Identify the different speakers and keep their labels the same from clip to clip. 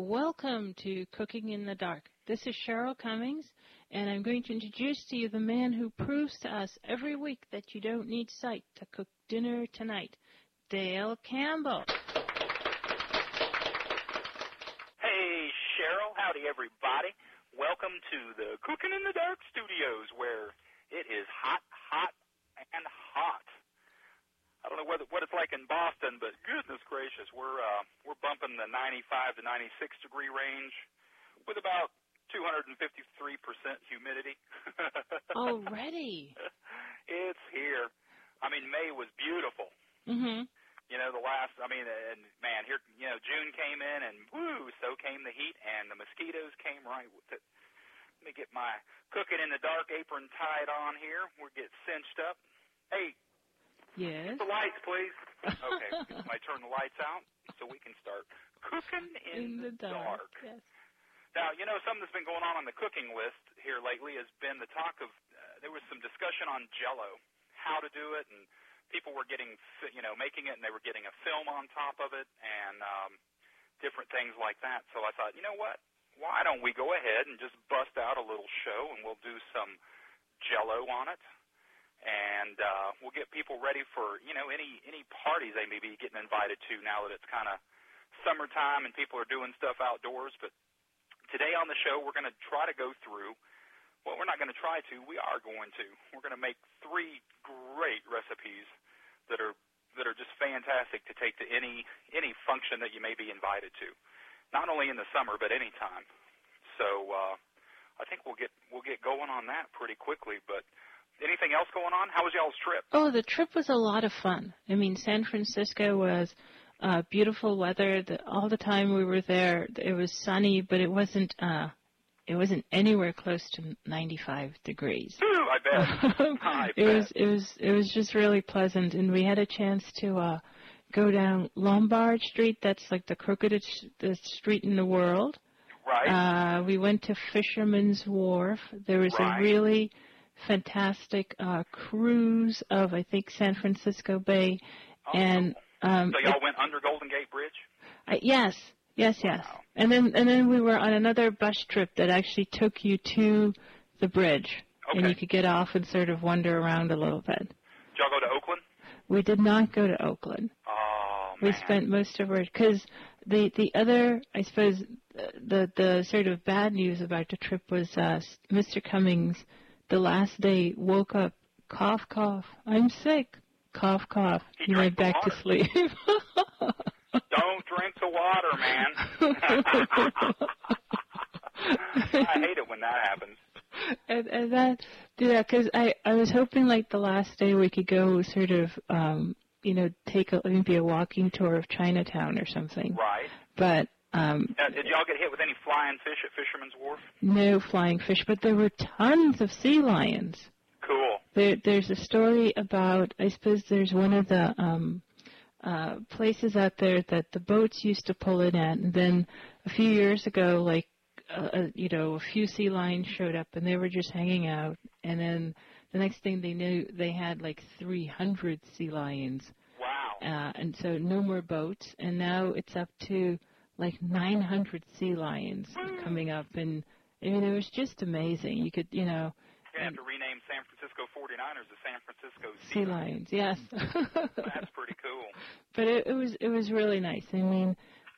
Speaker 1: Welcome to Cooking in the Dark. This is Cheryl Cummings, and I'm going to introduce to you the man who proves to us every week that you don't need sight to cook dinner tonight, Dale Campbell.
Speaker 2: Hey, Cheryl. Howdy, everybody. Welcome to the Cooking in the Dark studios, where it is hot, hot, and hot. I don't know what it's like in Boston, but goodness gracious, we're bumping the 95 to 96 degree range with about 253% humidity.
Speaker 1: Already?
Speaker 2: It's here. I mean, May was beautiful.
Speaker 1: Mm-hmm.
Speaker 2: You know, and man, here, June came in and woo, so came the heat and the mosquitoes came right with it. Let me get my Cooking in the Dark apron tied on here. We'll get cinched up. Hey.
Speaker 1: Yes?
Speaker 2: The lights, please. Okay, I turn the lights out so we can start cooking in the dark.
Speaker 1: Yes.
Speaker 2: Now, something that's been going on the cooking list here lately has been the talk of, there was some discussion on Jell-O, how to do it, and people were getting, making it, and they were getting a film on top of it, and different things like that. So I thought, you know what? Why don't we go ahead and just bust out a little show, and we'll do some Jell-O on it. And we'll get people ready for, any parties they may be getting invited to now that it's kind of summertime and people are doing stuff outdoors. But today on the show, we're going to try to go through, well, we're not going to try to, we are going to. We're going to make 3 great recipes that are just fantastic to take to any function that you may be invited to, not only in the summer but any time. So I think we'll get going on that pretty quickly. But anything else going on? How was y'all's trip?
Speaker 1: Oh, the trip was a lot of fun. I mean, San Francisco was beautiful weather. All the time we were there, it was sunny, but it wasn't anywhere close to 95 degrees.
Speaker 2: Ooh, I bet.
Speaker 1: It was just really pleasant, and we had a chance to go down Lombard Street. That's like the crookedest street in the world.
Speaker 2: Right.
Speaker 1: We went to Fisherman's Wharf. There was a really fantastic cruise of, I think, San Francisco Bay.
Speaker 2: Oh,
Speaker 1: and
Speaker 2: so y'all went under Golden Gate Bridge?
Speaker 1: Yes.
Speaker 2: Wow.
Speaker 1: And then we were on another bus trip that actually took you to the bridge.
Speaker 2: Okay.
Speaker 1: And you could get off and sort of wander around a little bit.
Speaker 2: Did y'all go to Oakland?
Speaker 1: We did not go to Oakland.
Speaker 2: Oh, man.
Speaker 1: We spent most of our, because the other, I suppose, the sort of bad news about the trip was Mr. Cummings, the last day, woke up, cough, cough, I'm sick, cough, cough. He went back to sleep.
Speaker 2: Don't drink the water, man. I hate it when that happens.
Speaker 1: And that, because I was hoping like the last day we could go sort of, take maybe a walking tour of Chinatown or something.
Speaker 2: Right.
Speaker 1: But
Speaker 2: did y'all get hit with any flying fish at Fisherman's Wharf?
Speaker 1: No flying fish, but there were tons of sea lions.
Speaker 2: Cool.
Speaker 1: There's a story about, I suppose there's one of the places out there that the boats used to pull in at, and then a few years ago, a few sea lions showed up, and they were just hanging out, and then the next thing they knew, they had like 300 sea lions.
Speaker 2: Wow.
Speaker 1: And so no more boats, and now it's up to like 900 sea lions coming up, and I mean, it was just amazing. You could,
Speaker 2: You're going to have to rename San Francisco 49ers to San Francisco
Speaker 1: Sea Lions. Yes.
Speaker 2: That's pretty cool.
Speaker 1: But it was really nice. I mean,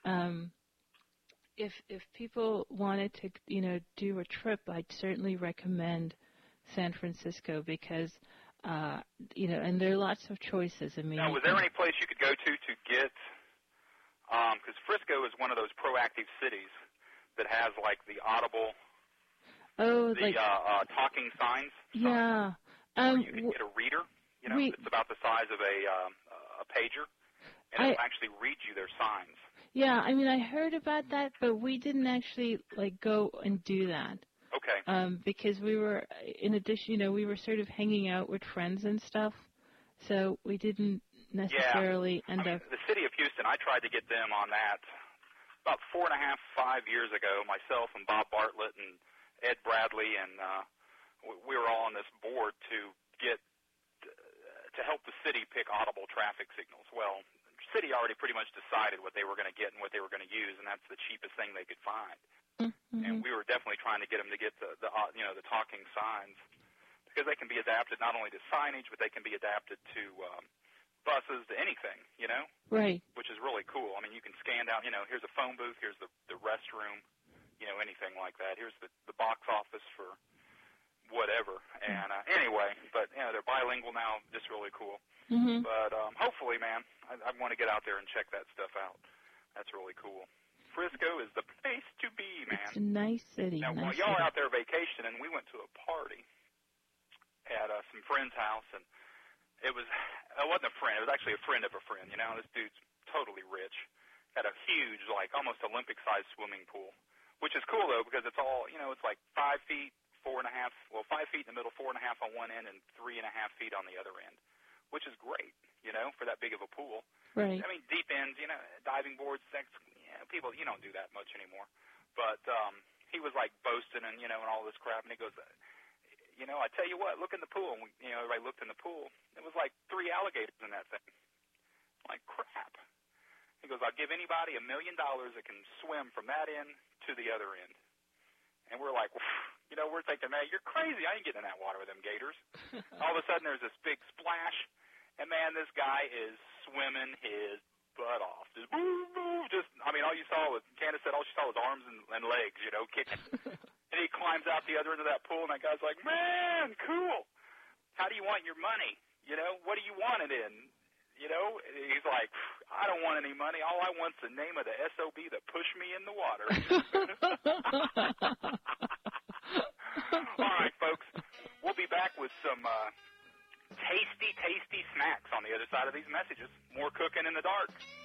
Speaker 1: if people wanted to, do a trip, I'd certainly recommend San Francisco because, and there are lots of choices. I mean,
Speaker 2: now, was there any place you could go to get? Because Frisco is one of those proactive cities that has like the audible, talking signs.
Speaker 1: Yeah.
Speaker 2: Where you can get a reader. It's about the size of a pager, and it'll actually read you their signs.
Speaker 1: Yeah, I mean, I heard about that, but we didn't actually go and do that.
Speaker 2: Okay.
Speaker 1: Because we were, in addition, we were sort of hanging out with friends and stuff, so we didn't necessarily end up.
Speaker 2: The city of Houston, I tried to get them on that about 4.5, 5 years ago. Myself and Bob Bartlett and Ed Bradley, and we were all on this board to help the city pick audible traffic signals. Well, city already pretty much decided what they were going to get and what they were going to use, and that's the cheapest thing they could find.
Speaker 1: Mm-hmm.
Speaker 2: And we were definitely trying to get them to get the talking signs, because they can be adapted not only to signage, but they can be adapted to buses, to anything,
Speaker 1: Right.
Speaker 2: Which is really cool. I mean, you can scan down, here's a phone booth, here's the restroom, anything like that. Here's the box office for whatever. And anyway, but they're bilingual now, just really cool.
Speaker 1: Mm-hmm.
Speaker 2: But hopefully, man, I want to get out there and check that stuff out. That's really cool. Frisco is the place to be, man.
Speaker 1: It's a nice city.
Speaker 2: Now,
Speaker 1: nice
Speaker 2: y'all
Speaker 1: city.
Speaker 2: are out there vacationing, we went to a party at some friend's house, and it wasn't a friend. It was actually a friend of a friend. This dude's totally rich. Had a huge, like almost Olympic-sized swimming pool, which is cool though, because it's all, it's like 5 feet, 4.5. Well, 5 feet in the middle, 4.5 on one end, and 3.5 feet on the other end, which is great, for that big of a pool.
Speaker 1: Right.
Speaker 2: I mean, deep ends, diving boards, people, you don't do that much anymore. But he was like boasting and and all this crap, and he goes, I tell you what, look in the pool. And everybody looked in the pool. It was like 3 alligators in that thing. Like crap. He goes, I'll give anybody $1 million that can swim from that end to the other end. And we're like, we're thinking, man, you're crazy. I ain't getting in that water with them gators. All of a sudden, there's this big splash, and man, this guy is swimming his butt off. All you saw was, Candace said, all she saw was arms and legs, kicking. And he climbs out the other end of that pool, and that guy's like, man, cool. How do you want your money? What do you want it in? He's like, I don't want any money. All I want's the name of the SOB that pushed me in the water. All right, folks. We'll be back with some tasty, tasty snacks on the other side of these messages. More cooking in the dark.